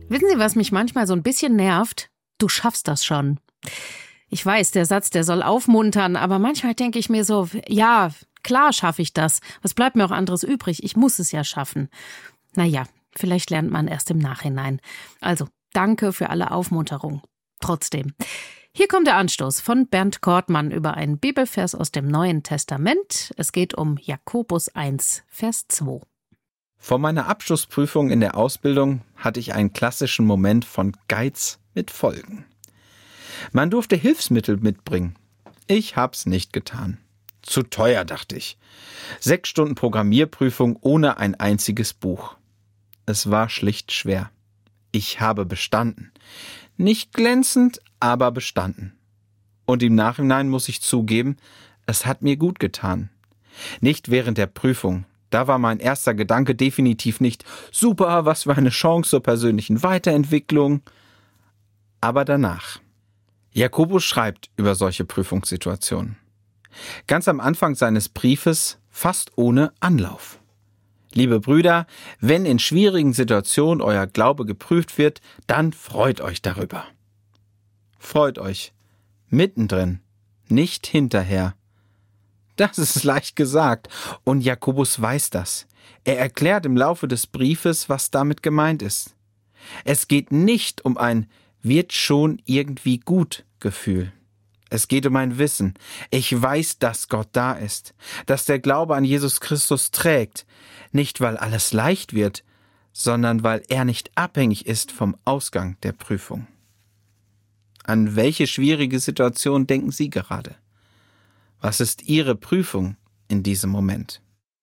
Wissen Sie, was mich manchmal so ein bisschen nervt? Du schaffst das schon. Ich weiß, der Satz, der soll aufmuntern, aber manchmal denke ich mir so, ja, klar schaffe ich das. Was bleibt mir auch anderes übrig? Ich muss es ja schaffen. Naja, vielleicht lernt man erst im Nachhinein. Also, danke für alle Aufmunterung. Trotzdem. Hier kommt der Anstoß von Bernd Kortmann über einen Bibelvers aus dem Neuen Testament. Es geht um Jakobus 1, Vers 2. Vor meiner Abschlussprüfung in der Ausbildung hatte ich einen klassischen Moment von Geiz mit Folgen. Man durfte Hilfsmittel mitbringen. Ich hab's nicht getan. Zu teuer, dachte ich. 6 Stunden Programmierprüfung ohne ein einziges Buch. Es war schlicht schwer. Ich habe bestanden. Nicht glänzend, aber bestanden. Und im Nachhinein muss ich zugeben, es hat mir gut getan. Nicht während der Prüfung. Da war mein erster Gedanke definitiv nicht, super, was für eine Chance zur persönlichen Weiterentwicklung. Aber danach. Jakobus schreibt über solche Prüfungssituationen. Ganz am Anfang seines Briefes, fast ohne Anlauf. Liebe Brüder, wenn in schwierigen Situationen euer Glaube geprüft wird, dann freut euch darüber. Freut euch. Mittendrin, nicht hinterher. Das ist leicht gesagt, und Jakobus weiß das. Er erklärt im Laufe des Briefes, was damit gemeint ist. Es geht nicht um ein wird schon irgendwie gut Gefühl. Es geht um ein Wissen. Ich weiß, dass Gott da ist, dass der Glaube an Jesus Christus trägt, nicht weil alles leicht wird, sondern weil er nicht abhängig ist vom Ausgang der Prüfung. An welche schwierige Situation denken Sie gerade? Was ist Ihre Prüfung in diesem Moment?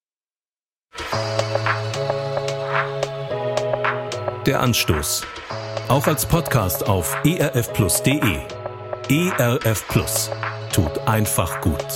Der Anstoß. Auch als Podcast auf erfplus.de. ERF Plus. Tut einfach gut.